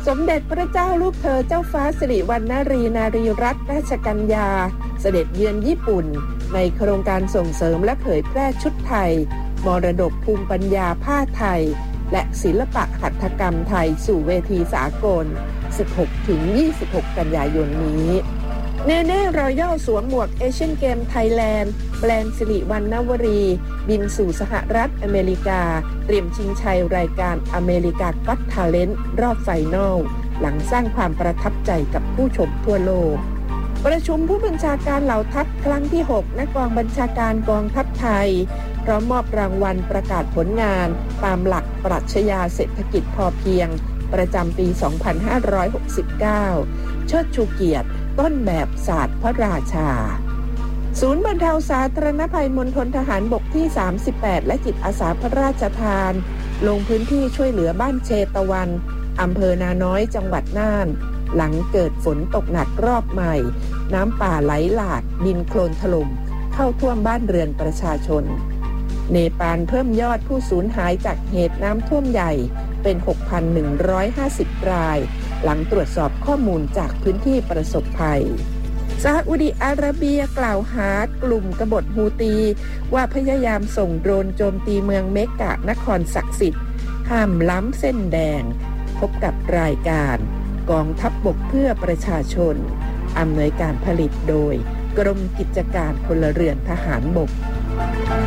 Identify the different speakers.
Speaker 1: สมเด็จพระเจ้าลูกเธอเจ้าฟ้าสิริวัณณรีนารีรัตนราชกัญญาเสด็จเยือนญี่ปุ่นในโครงการส่งเสริมและเผยแพร่ชุดไทยมรดกภูมิปัญญาผ้าไทยและศิลปะหัตถกรรมไทยสู่เวทีสากล 16-26 กันยายนนี้เนเน่รอยัลสวมหมวกเอเชียนเกมไทยแลนด์แบรนด์สิริวัณณวรีบินสู่สหรัฐอเมริกาเตรียมชิงชัยรายการอเมริกาก็อตทาเลนต์รอบไฟนอลหลังสร้างความประทับใจกับผู้ชมทั่วโลกประชุมผู้บัญชาการเหล่าทัพครั้งที่ 6 ณ กองบัญชาการกองทัพไทยพร้อมมอบรางวัลประกาศผลงานตามหลักปรัชญาเศรษฐกิจพอเพียงประจำปี 2569 เชิดชูเกียรติต้นแบบศาสตร์พระราชาศูนย์บรรเทาสาธารณภัยมณฑลทหารบกที่ 38 และจิตอาสาพระราชทานลงพื้นที่ช่วยเหลือบ้านเชตวันอำเภอนาน้อยจังหวัดน่านหลังเกิดฝนตกหนักรอบใหม่น้ำป่าไหลหลากดินโคลนถล่มเข้าท่วมบ้านเรือนประชาชนเนปาลเพิ่มยอดผู้สูญหายจากเหตุน้ำท่วมใหญ่เป็น 6,150 รายหลังตรวจสอบข้อมูลจากพื้นที่ประสบภัยซาอุดิอาระเบียกล่าวหากลุ่มกบฏฮูตีว่าพยายามส่งโดรนโจมตีเมืองเมกะนครศักดิ์สิทธิ์ห้ามล้ำเส้นแดงพบกับรายการกองทัพบกเพื่อประชาชนอำนวยการผลิตโดยกรมกิจการพลเรือนทหารบก